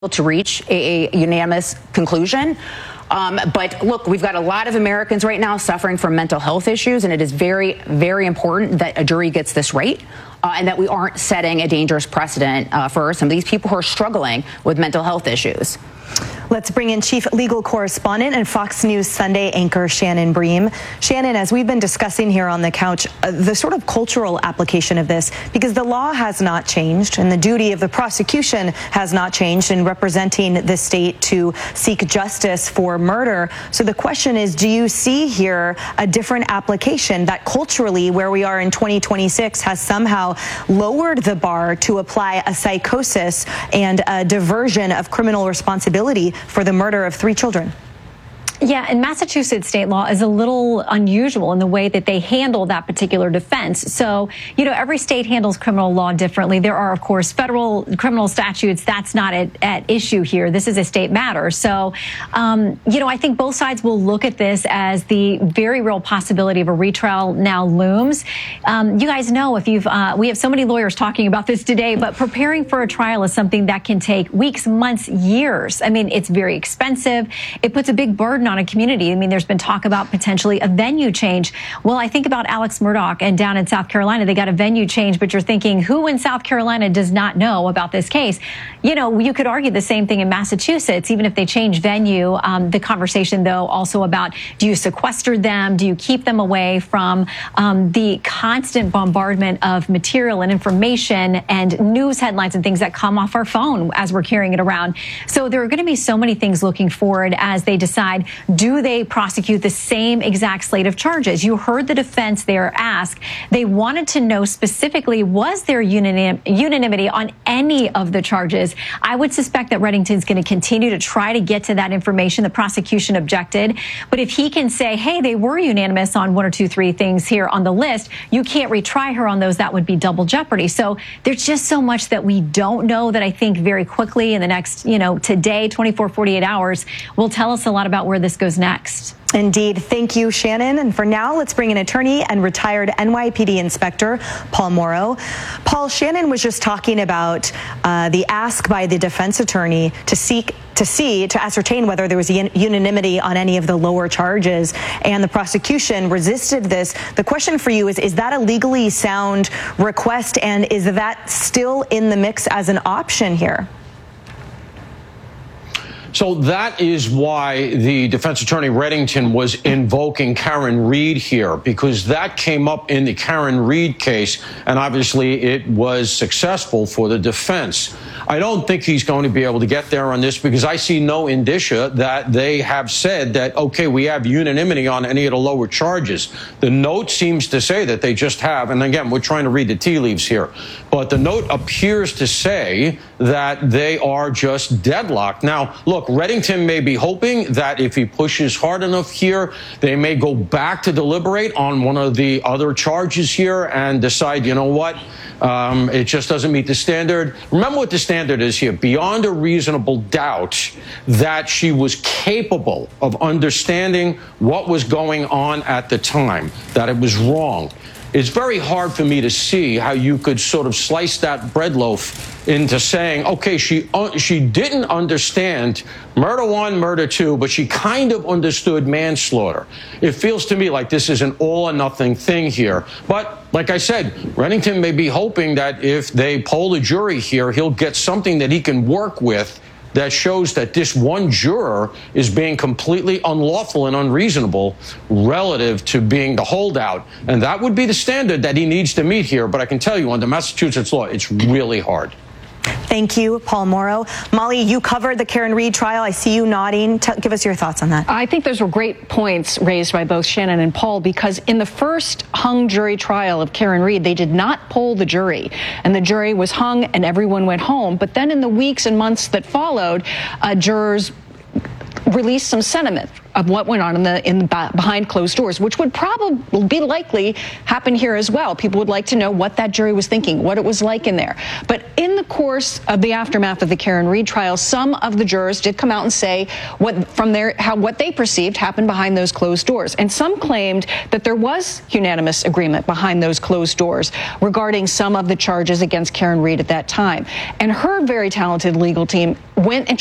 to reach a unanimous conclusion. But look, we've got a lot of Americans right now suffering from mental health issues, and it is very, very important that a jury gets this right and that we aren't setting a dangerous precedent for some of these people who are struggling with mental health issues. Let's bring in Chief Legal Correspondent and Fox News Sunday anchor Shannon Bream. Shannon, as we've been discussing here on the couch, the sort of cultural application of this, because the law has not changed and the duty of the prosecution has not changed in representing the state to seek justice for murder. So the question is, do you see here a different application that culturally, where we are in 2026, has somehow lowered the bar to apply a psychosis and a diversion of criminal responsibility for the murder of 3 children? Yeah, and Massachusetts state law is a little unusual in the way that they handle that particular defense. So, every state handles criminal law differently. There are, of course, federal criminal statutes. That's not at issue here. This is a state matter. So, I think both sides will look at this as the very real possibility of a retrial now looms. You guys know, if we have so many lawyers talking about this today, but preparing for a trial is something that can take weeks, months, years. I mean, it's very expensive. It puts a big burden on a community. I mean, there's been talk about potentially a venue change. Well, I think about Alex Murdaugh and down in South Carolina, they got a venue change, but you're thinking, who in South Carolina does not know about this case? You could argue the same thing in Massachusetts, even if they change venue. The conversation, though, also about, do you sequester them? Do you keep them away from the constant bombardment of material and information and news headlines and things that come off our phone as we're carrying it around? So there are going to be so many things looking forward as they decide, do they prosecute the same exact slate of charges? You heard the defense there ask. They wanted to know specifically, was there unanimity on any of the charges? I would suspect that Reddington's going to continue to try to get to that information. The prosecution objected. But if he can say, hey, they were unanimous on 1 or 2, 3 things here on the list, you can't retry her on those. That would be double jeopardy. So there's just so much that we don't know that I think very quickly in the next, today, 24, 48 hours will tell us a lot about where this goes next. Indeed. Thank you, Shannon. And for now, let's bring in attorney and retired NYPD Inspector Paul Mauro. Paul, Shannon was just talking about the ask by the defense attorney to ascertain whether there was unanimity on any of the lower charges, and the prosecution resisted this. The question for you is that a legally sound request, and is that still in the mix as an option here? So that is why the defense attorney Reddington was invoking Karen Reed here, because that came up in the Karen Reed case, and obviously it was successful for the defense. I don't think he's going to be able to get there on this, because I see no indicia that they have said that, okay, we have unanimity on any of the lower charges. The note seems to say that they just have, and again, we're trying to read the tea leaves here, but the note appears to say that they are just deadlocked. Now, look, Reddington may be hoping that if he pushes hard enough here, they may go back to deliberate on one of the other charges here and decide, you know what, it just doesn't meet the standard. Remember what the standard is here: beyond a reasonable doubt that she was capable of understanding what was going on at the time, that it was wrong. It's very hard for me to see how you could sort of slice that bread loaf into saying, okay, she didn't understand murder 1, murder 2, but she kind of understood manslaughter. It feels to me like this is an all or nothing thing here. But like I said, Reddington may be hoping that if they poll a jury here, he'll get something that he can work with that shows that this one juror is being completely unlawful and unreasonable relative to being the holdout. And that would be the standard that he needs to meet here. But I can tell you, under Massachusetts law, it's really hard. Thank you, Paul Mauro. Molly, you covered the Karen Reed trial. I see you nodding. Give us your thoughts on that. I think those were great points raised by both Shannon and Paul, because in the first hung jury trial of Karen Reed, they did not poll the jury, and the jury was hung and everyone went home. But then in the weeks and months that followed, jurors released some sentiment of what went on behind closed doors, which would probably be likely happen here as well. People would like to know what that jury was thinking, what it was like in there. But in the course of the aftermath of the Karen Read trial, some of the jurors did come out and say what they perceived happened behind those closed doors. And some claimed that there was unanimous agreement behind those closed doors regarding some of the charges against Karen Read at that time. And her very talented legal team went and